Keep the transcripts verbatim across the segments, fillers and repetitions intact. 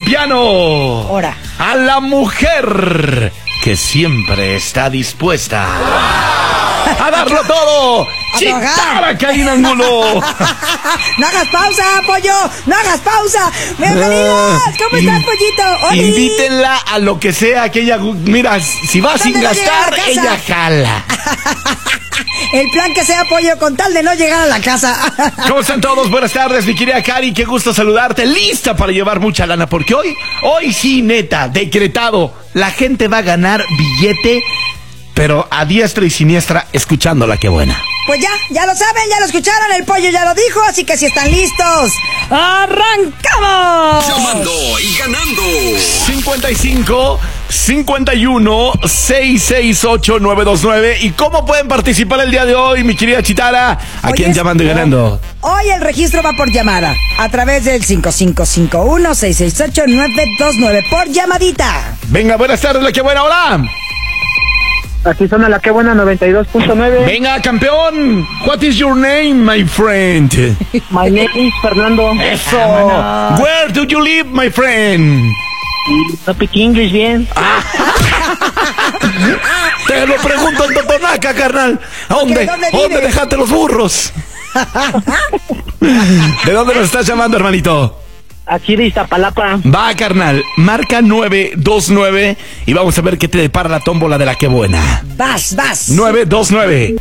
piano. Ahora. A la mujer que siempre está dispuesta a darlo todo. Chitara Karina Angulo. No hagas pausa, pollo. No hagas pausa. Bienvenidos. ¿Cómo estás, pollito? ¡Oli! Invítenla a lo que sea que ella. Mira, si va sin gastar, ella jala. El plan que sea, pollo, con tal de no llegar a la casa. ¿Cómo están todos? Buenas tardes, mi querida Cari. Qué gusto saludarte. Lista para llevar mucha lana, porque hoy, hoy sí, neta, decretado. La gente va a ganar billete, pero a diestra y siniestra, escuchándola. Qué buena. Pues ya, ya lo saben, ya lo escucharon, el pollo ya lo dijo, así que si están listos, ¡arrancamos! Llamando y ganando. cincuenta y cinco, cincuenta y uno, seiscientos sesenta y ocho, novecientos veintinueve. ¿Y cómo pueden participar el día de hoy, mi querida Chitara? ¿A Hoy quién es- llamando y ganando? Hoy el registro va por llamada, a través del cinco cinco cinco uno, seis seis ocho, nueve dos nueve, por llamadita. Venga, buenas tardes, la que buena, hola. Aquí suena la que buena noventa y dos punto nueve. Venga, campeón. What is your name, my friend? My name is Fernando. Eso. Vámonos. Where do you live, my friend? No speak English bien. Te lo pregunto en Totonaca, carnal. ¿A dónde? ¿dónde ¿Dónde vives? dejaste los burros? ¿De dónde nos estás llamando, hermanito? Aquí de Iztapalapa. Va, carnal. Marca nueve dos nueve y vamos a ver qué te depara la tómbola de la que buena. Vas, vas. nueve dos nueve.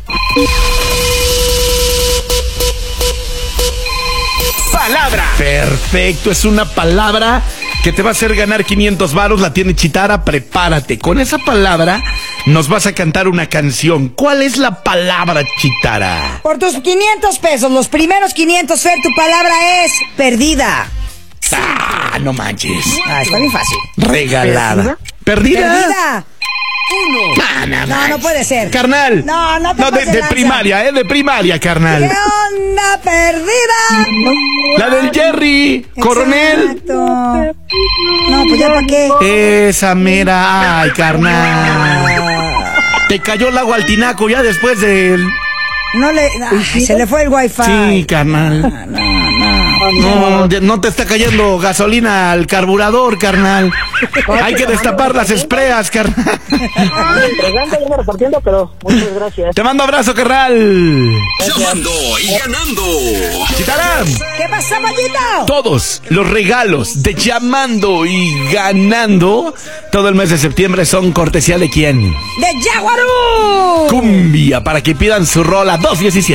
Palabra. Perfecto, es una palabra que te va a hacer ganar quinientos varos. La tiene Chitara, prepárate. Con esa palabra nos vas a cantar una canción. ¿Cuál es la palabra, Chitara? Por tus quinientos pesos, los primeros quinientos, Fer, tu palabra es perdida. Ah, no manches. Ah, está bien fácil. Regalada. ¿Perdida? Perdida. Ah, no, No, manches. no puede ser. Carnal. No, no te de, pases de lanza. primaria, ¿eh? De primaria, carnal. ¿Qué onda, perdida? La del Jerry, coronel. Exacto. No, pues ya para qué. Esa mera. Ay, carnal. Te cayó el agua al tinaco ya después del... No le, ay, se le fue el wifi. Sí, carnal. No, no. No, de- no te está cayendo gasolina al carburador, carnal. Hay que destapar las espreas, carnal. Entregando y repartiendo, pero muchas gracias. Te mando abrazo, carnal. Llamando y ganando. Chitara. ¿Qué pasa, pollito? Todos los regalos de Llamando y Ganando todo el mes de septiembre son cortesía de quién? ¡De Jaguarú! Cumbia, para que pidan su rola dos diecisiete.